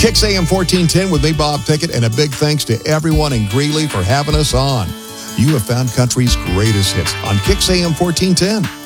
Kicks AM 1410 with me, Bob Pickett, and a big thanks to everyone in Greeley for having us on. You have found country's greatest hits on Kicks AM 1410.